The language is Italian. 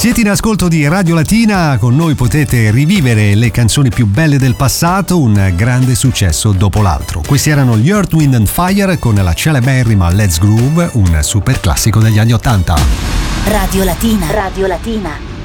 Siete in ascolto di Radio Latina, con noi potete rivivere le canzoni più belle del passato, un grande successo dopo l'altro. Questi erano gli Earth, Wind and Fire con la celeberrima Let's Groove, un super classico degli anni '80. Radio Latina. Radio Latina.